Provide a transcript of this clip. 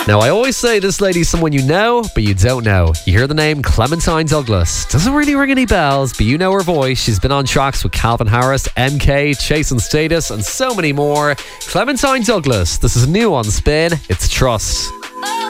Now, I always say this lady's someone you know, but you don't know. You hear the name Clementine Douglas. Doesn't really ring any bells, but you know her voice. She's been on tracks with Calvin Harris, MK, Chase and Status, and so many more. Clementine Douglas. This is new on Spin. It's Trust.